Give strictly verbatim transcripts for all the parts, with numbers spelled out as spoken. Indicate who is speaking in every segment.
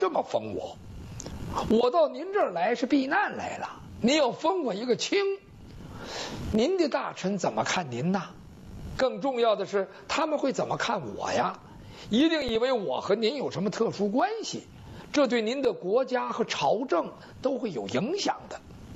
Speaker 1: 这么封我？我到您这儿来是避难来了，您要封我一个卿，您的大臣怎么看您呢？更重要的是，他们会怎么看我呀？一定以为我和您有什么特殊关系，这对您的国家和朝政都会有影响的。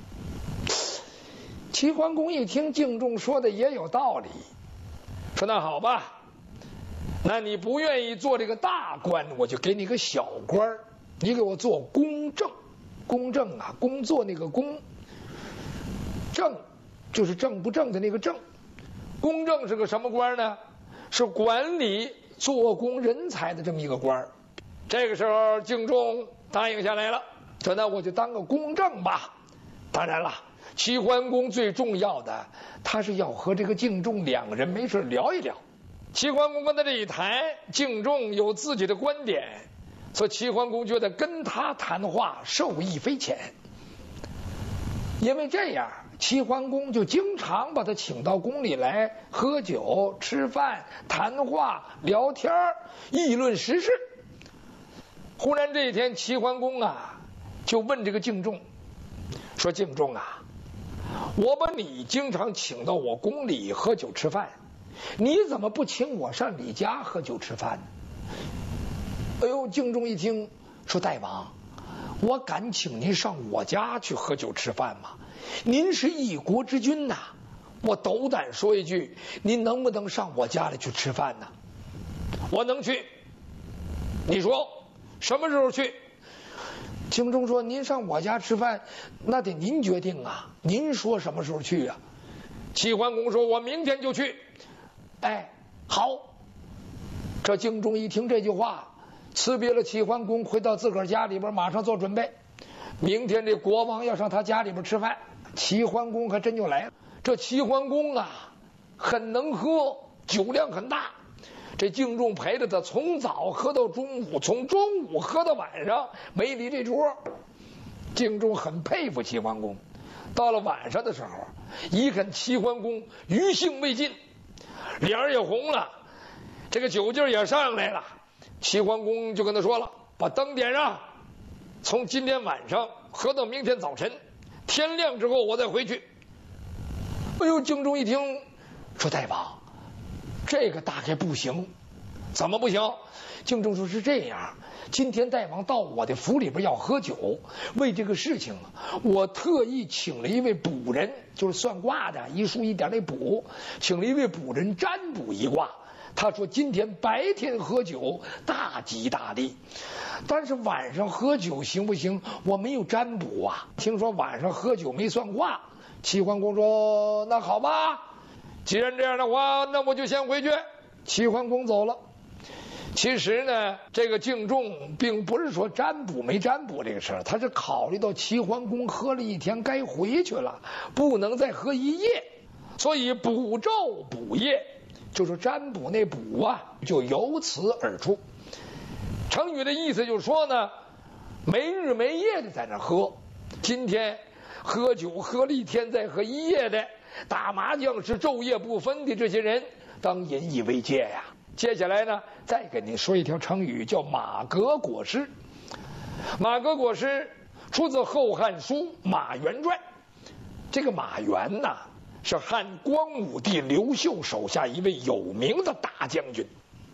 Speaker 1: 齐桓公一听敬仲说的也有道理，说那好吧，那你不愿意做这个大官，我就给你个小官，你给我做公正。公正啊，工作那个公，正就是正不正的那个正。公正是个什么官呢？是管理做工人才的这么一个官。这个时候敬仲答应下来了，说那我就当个公正吧。当然了，齐桓公最重要的，他是要和这个敬仲两个人没事聊一聊。齐桓公跟他这一谈，敬仲有自己的观点，所以齐桓公觉得跟他谈话受益匪浅。因为这样，齐桓公就经常把他请到宫里来喝酒、吃饭、谈话、聊天、议论时事。忽然这一天，齐桓公啊就问这个敬仲说：“敬仲啊，我把你经常请到我宫里喝酒吃饭，你怎么不请我上你家喝酒吃饭呢？”哎呦，敬仲一听说：“大王，我敢请您上我家去喝酒吃饭吗？您是一国之君呐！我斗胆说一句，您能不能上我家里去吃饭呢？”“我能去。”“你说什么时候去？”敬仲说：“您上我家吃饭，那得您决定啊，您说什么时候去啊？”齐桓公说：“我明天就去。”“哎，好。”这敬仲一听这句话，辞别了齐桓公，回到自个儿家里边，马上做准备。明天这国王要上他家里边吃饭，齐桓公还真就来了。这齐桓公啊，很能喝，酒量很大。这敬仲陪着他从早喝到中午，从中午喝到晚上，没离这桌。敬仲很佩服齐桓公。到了晚上的时候，一看齐桓公余兴未尽，脸儿也红了，这个酒劲也上来了。齐桓公就跟他说了：“把灯点上，从今天晚上喝到明天早晨，天亮之后我再回去。”哎呦，敬仲一听说：“大王，这个大概不行。”“怎么不行？”敬仲说：“是这样，今天大王到我的府里边要喝酒，为这个事情我特意请了一位卜人，就是算卦的，一数一点那卜，请了一位卜人占卜一卦。他说今天白天喝酒大吉大利，但是晚上喝酒行不行？我没有占卜啊。听说晚上喝酒没算卦。”齐桓公说：“那好吧，既然这样的话，那我就先回去。”齐桓公走了。其实呢，这个敬仲并不是说占卜没占卜这个事儿，他是考虑到齐桓公喝了一天该回去了，不能再喝一夜，所以卜昼卜夜，就是占卜那卜啊，就由此而出。成语的意思就是说呢，没日没夜的在那喝，今天喝酒喝了一天再喝一夜的，打麻将是昼夜不分的这些人，当引以为戒呀。接下来呢，再给您说一条成语，叫马革裹尸。马革裹尸出自《后汉书·马援传》。这个马援呐，是汉光武帝刘秀手下一位有名的大将军。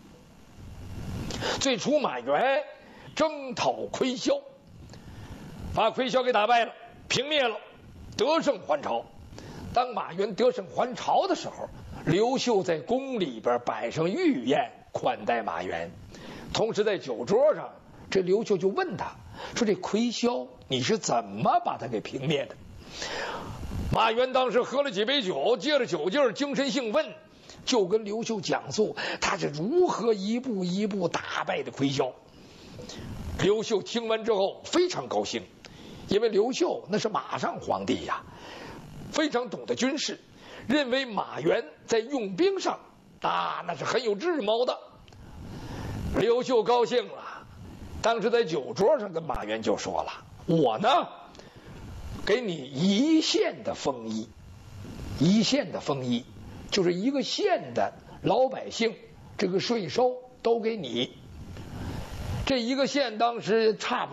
Speaker 1: 最初马援征讨亏萧，把亏萧给打败了，平灭了，得胜还朝。当马援得胜还朝的时候，刘秀在宫里边摆上御宴款待马援，同时在酒桌上，这刘秀就问他说：“这亏萧你是怎么把他给平灭的？”马援当时喝了几杯酒，借着酒劲儿精神兴奋，就跟刘秀讲述他是如何一步一步打败的亏萧。刘秀听完之后非常高兴，因为刘秀那是马上皇帝呀，非常懂得军事，认为马援在用兵上啊那是很有智谋的。刘秀高兴了，当时在酒桌上跟马援就说了：“我呢给你一县的封邑，一县的封邑就是一个县的老百姓这个税收都给你。 这一个县当时差不